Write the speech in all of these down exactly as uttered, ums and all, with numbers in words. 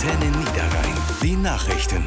Antenne Niederrhein. Die Nachrichten.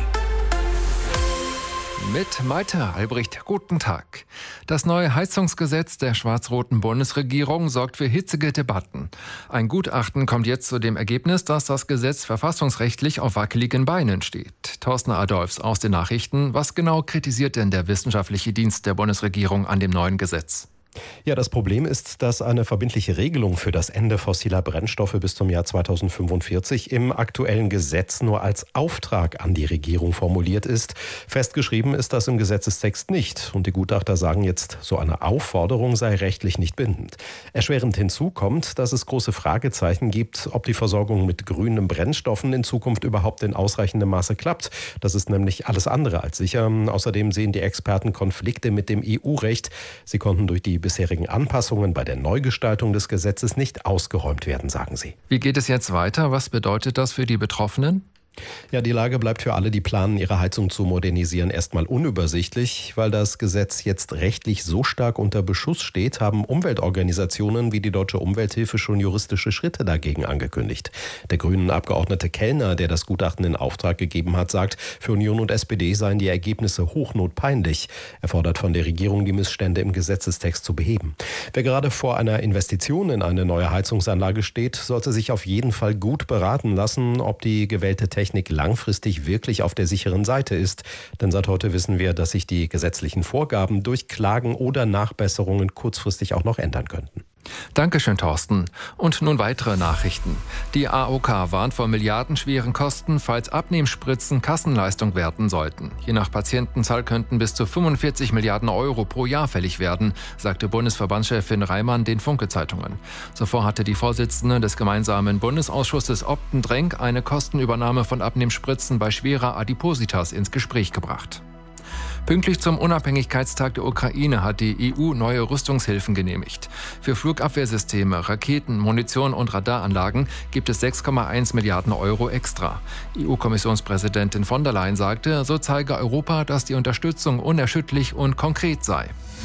Mit Malte Albrecht, guten Tag. Das neue Heizungsgesetz der schwarz-roten Bundesregierung sorgt für hitzige Debatten. Ein Gutachten kommt jetzt zu dem Ergebnis, dass das Gesetz verfassungsrechtlich auf wackeligen Beinen steht. Thorsten Adolfs aus den Nachrichten. Was genau kritisiert denn der wissenschaftliche Dienst der Bundesregierung an dem neuen Gesetz? Ja, das Problem ist, dass eine verbindliche Regelung für das Ende fossiler Brennstoffe bis zum Jahr zweitausendfünfundvierzig im aktuellen Gesetz nur als Auftrag an die Regierung formuliert ist. Festgeschrieben ist das im Gesetzestext nicht. Und die Gutachter sagen jetzt, so eine Aufforderung sei rechtlich nicht bindend. Erschwerend hinzu kommt, dass es große Fragezeichen gibt, ob die Versorgung mit grünen Brennstoffen in Zukunft überhaupt in ausreichendem Maße klappt. Das ist nämlich alles andere als sicher. Außerdem sehen die Experten Konflikte mit dem E U-Recht. Sie konnten durch die bisherigen Anpassungen bei der Neugestaltung des Gesetzes nicht ausgeräumt werden, sagen sie. Wie geht es jetzt weiter? Was bedeutet das für die Betroffenen? Ja, die Lage bleibt für alle, die planen, ihre Heizung zu modernisieren, erstmal unübersichtlich. Weil das Gesetz jetzt rechtlich so stark unter Beschuss steht, haben Umweltorganisationen wie die Deutsche Umwelthilfe schon juristische Schritte dagegen angekündigt. Der grünen Abgeordnete Kellner, der das Gutachten in Auftrag gegeben hat, sagt, für Union und S P D seien die Ergebnisse hochnotpeinlich. Er fordert von der Regierung, die Missstände im Gesetzestext zu beheben. Wer gerade vor einer Investition in eine neue Heizungsanlage steht, sollte sich auf jeden Fall gut beraten lassen, ob die gewählte Technik langfristig wirklich auf der sicheren Seite ist. Denn seit heute wissen wir, dass sich die gesetzlichen Vorgaben durch Klagen oder Nachbesserungen kurzfristig auch noch ändern könnten. Dankeschön, Thorsten. Und nun weitere Nachrichten. Die A O K warnt vor milliardenschweren Kosten, falls Abnehmspritzen Kassenleistung werden sollten. Je nach Patientenzahl könnten bis zu fünfundvierzig Milliarden Euro pro Jahr fällig werden, sagte Bundesverbandschefin Reimann den Funke-Zeitungen. Zuvor hatte die Vorsitzende des gemeinsamen Bundesausschusses Opten-Drenk eine Kostenübernahme von Abnehmspritzen bei schwerer Adipositas ins Gespräch gebracht. Pünktlich zum Unabhängigkeitstag der Ukraine hat die E U neue Rüstungshilfen genehmigt. Für Flugabwehrsysteme, Raketen, Munition und Radaranlagen gibt es sechs Komma eins Milliarden Euro extra. E U-Kommissionspräsidentin von der Leyen sagte, so zeige Europa, dass die Unterstützung unerschütterlich und konkret sei.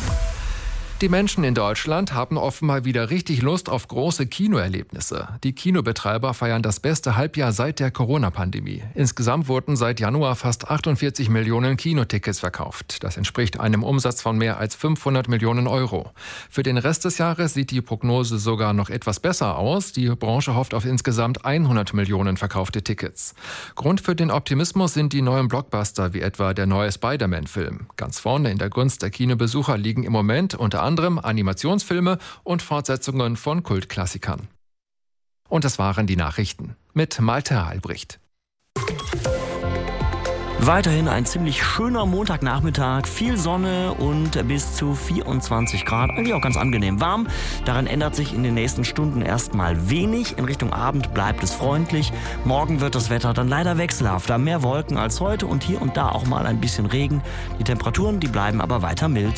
Die Menschen in Deutschland haben offenbar wieder richtig Lust auf große Kinoerlebnisse. Die Kinobetreiber feiern das beste Halbjahr seit der Corona-Pandemie. Insgesamt wurden seit Januar fast achtundvierzig Millionen Kinotickets verkauft. Das entspricht einem Umsatz von mehr als fünfhundert Millionen Euro. Für den Rest des Jahres sieht die Prognose sogar noch etwas besser aus. Die Branche hofft auf insgesamt hundert Millionen verkaufte Tickets. Grund für den Optimismus sind die neuen Blockbuster, wie etwa der neue Spider-Man-Film. Ganz vorne in der Gunst der Kinobesucher liegen im Moment unter anderem Animationsfilme und Fortsetzungen von Kultklassikern. Und das waren die Nachrichten mit Malte Albrecht. Weiterhin ein ziemlich schöner Montagnachmittag, viel Sonne und bis zu vierundzwanzig Grad, eigentlich auch ganz angenehm warm. Daran ändert sich in den nächsten Stunden erstmal wenig. In Richtung Abend bleibt es freundlich. Morgen wird das Wetter dann leider wechselhafter, mehr Wolken als heute und hier und da auch mal ein bisschen Regen. Die Temperaturen, die bleiben aber weiter mild.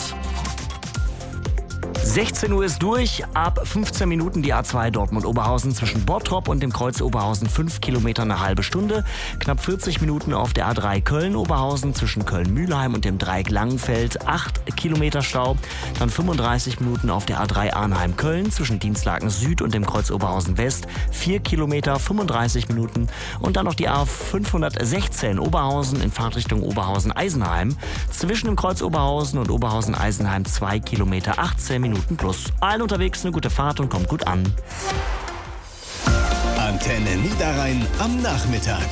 sechzehn Uhr ist durch, ab fünfzehn Minuten die A zwei Dortmund-Oberhausen zwischen Bottrop und dem Kreuz Oberhausen fünf Kilometer eine halbe Stunde. Knapp vierzig Minuten auf der A drei Köln-Oberhausen zwischen Köln-Mühlheim und dem Dreieck Langenfeld acht Kilometer Stau. Dann fünfunddreißig Minuten auf der A drei Arnheim-Köln zwischen Dienstlaken Süd und dem Kreuz Oberhausen West vier Kilometer, fünfunddreißig Minuten. Und dann noch die A fünfhundertsechzehn Oberhausen in Fahrtrichtung Oberhausen-Eisenheim zwischen dem Kreuz Oberhausen und Oberhausen-Eisenheim zwei Kilometer, achtzehn Minuten plus. Allen unterwegs eine gute Fahrt und kommt gut an. Antenne Niederrhein am Nachmittag.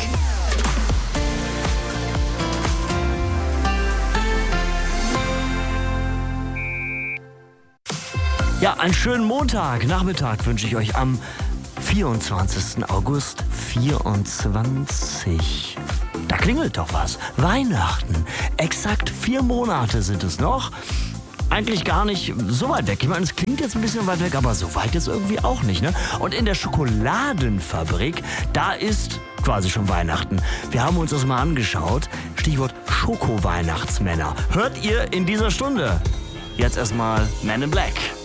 Ja, einen schönen Montagnachmittag wünsche ich euch am vierundzwanzigsten August vierundzwanzig. Da klingelt doch was. Weihnachten. Exakt vier Monate sind es noch. Eigentlich gar nicht so weit weg. Ich meine, es klingt jetzt ein bisschen weit weg, aber so weit jetzt irgendwie auch nicht, ne? Und in der Schokoladenfabrik, da ist quasi schon Weihnachten. Wir haben uns das mal angeschaut. Stichwort Schoko-Weihnachtsmänner. Hört ihr in dieser Stunde? Jetzt erstmal Man in Black.